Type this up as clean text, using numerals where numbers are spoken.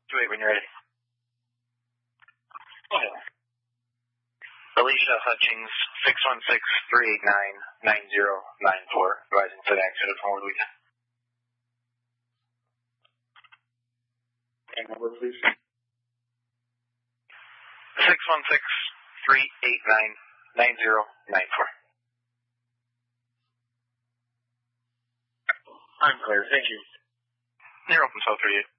2-8 when you're ready. Okay. Alicia Hutchings, 616-389-9094, advising for the accident from over the weekend. And number, please. 616-389-9094. I'm clear. Thank you. You're open till 38.